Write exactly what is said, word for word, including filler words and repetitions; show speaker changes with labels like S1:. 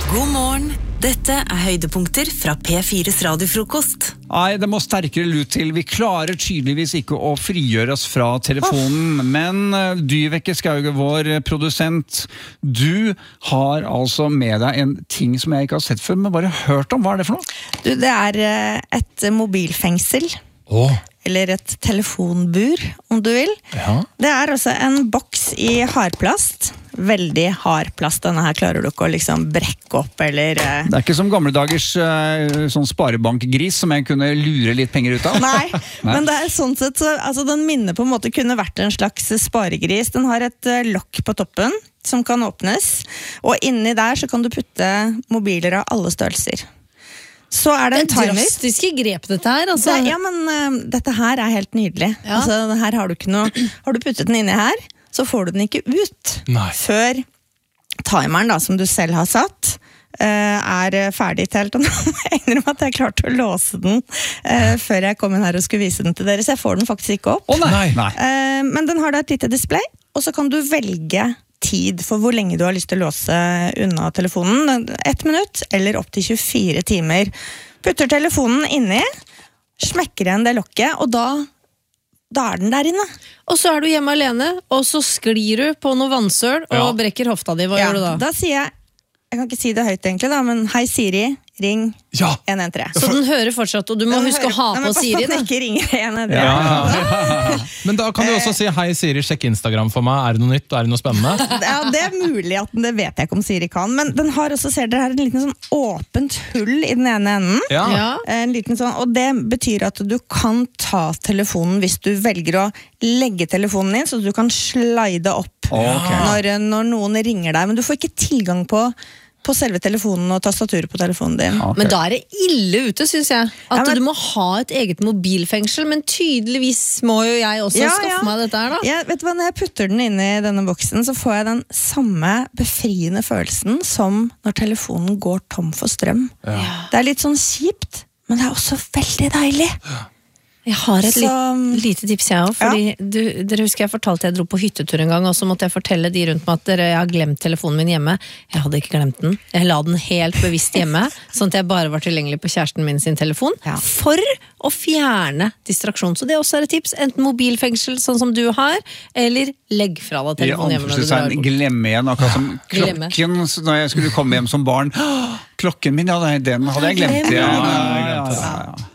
S1: God morgen. Dette er høydepunkter fra P fires radiofrokost.
S2: Nei, det må sterkere lut til. Vi klarer tydeligvis ikke å frigjøre oss fra telefonen. Oh. Men Dyveke Skauge, vår produsent, du har altså med deg en ting som jeg ikke har sett før, men bare hørt om. Hva er det for noe?
S3: Du, det er et mobilfengsel.
S2: Oh.
S3: Eller et telefonbur, om du vil.
S2: Ja.
S3: Det er altså en boks i hardplast. Veldig hard plast. Denne her klarer du ikke å liksom brekke opp, eller... Uh...
S2: Det er ikke som gamle dagers uh, sånn sparebankgris som jeg kunne lure litt penger ut av.
S3: Nei, Nei. Men det er sånn sett, så, altså den minner på en måte kunne vært en slags sparegris. Den har et uh, lokk på toppen som kan åpnes, og inni der så kan du putte mobiler av alle størrelser. Så er det en timer.
S4: Det er drastiske grep dette her, altså.
S3: Det, ja, men uh, dette her er helt nydelig. Ja. Altså, her har du ikke noe... Har du puttet den inni her, så får du den ikke ut.
S2: Nei.
S3: Før timeren da, som du selv har satt, uh, er ferdig telt. Og nå egner om at jeg klarte å låse den uh, før jeg kom inn her og skulle vise den til dere, så jeg får den faktisk ikke opp.
S2: Å oh, nei! nei.
S3: Uh, men den har da et lite display, og så kan du velge tid for hvor lenge du har lyst til å låse unna telefonen. Ett minutt, eller opp til tjuefire timer. Putter telefonen inni, smekker igjen det lokket, og da, da er den der inne.
S4: Og så er du hjemme alene, og så sklir du på noe vannsøl og
S2: Ja.
S4: brekker hofta di. Hva
S3: Ja,
S4: gjør du da?
S3: Da sier jeg, jeg kan ikke si det høyt egentlig da, men hei Siri, ring
S2: Ja.
S3: en en tre.
S4: Så den hører fortsatt, og du må
S3: Den
S4: huske
S3: hører-
S4: å ha
S3: Nei, men
S4: på
S3: pass
S4: Siri
S3: at
S4: da.
S3: den ikke ringer en en tre.
S5: Ja. Men da kan du også si hei Siri, sjekk Instagram for meg. Er det noe nytt? Er det noe spennende?
S3: Ja, det er mulig at den, det vet jeg ikke om Siri kan, men den har også, ser dere her, en liten sånn åpent hull i den ene enden.
S5: Ja.
S4: Ja.
S3: En liten sånn, og det betyr at du kan ta telefonen hvis du velger å legge telefonen inn, så du kan slide opp
S2: Ok.
S3: når, når noen ringer deg, men du får ikke tilgang på, på selve telefonen og tastaturet på telefonen din.
S2: Ok.
S4: Men da er det ille ute, synes jeg. At
S3: Ja, men-
S4: du må ha et eget mobilfengsel, men tydeligvis må jo jeg også
S3: Ja,
S4: skaffe
S3: ja.
S4: meg dette her da.
S3: Jeg, vet du hva, når jeg putter den inn i denne boksen, så får jeg den samme befriende følelsen som når telefonen går tom for strøm. Det er litt sånn kjipt, men det er også veldig deilig.
S4: Jeg har et
S3: Så-
S4: lite, lite tips jeg også, fordi du, dere husker jeg fortalte jeg dro på hyttetur en gang, og så måtte jeg fortelle de rundt meg at dere, jeg har glemt telefonen min hjemme. Jeg hadde ikke glemt den. Jeg la den helt bevisst hjemme, sånn at jeg bare var tilgjengelig på kjæresten min sin telefon,
S3: Ja.
S4: for å fjerne distraksjon. Så det også er et tips, enten mobilfengsel sånn som du har, eller legg fra deg
S2: I
S4: telefonen hjemme når du drar
S2: anførselstegn
S4: bort.
S2: glemme igjen, akkurat som
S4: glemme.
S2: klokken så når jeg skulle komme hjem som barn. Klokken min, ja, nei, den hadde jeg glemt.
S4: Glem.
S2: Ja,
S5: Ja,
S2: ja,
S5: jeg
S2: ja,
S5: glemte det.
S2: ja, ja.